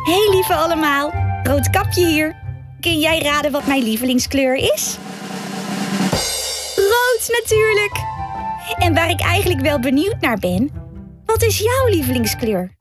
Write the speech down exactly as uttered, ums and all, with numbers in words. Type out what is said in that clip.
Hey lieve allemaal, Roodkapje hier. Kun jij raden wat mijn lievelingskleur is? Rood natuurlijk! En waar ik eigenlijk wel benieuwd naar ben, wat is jouw lievelingskleur?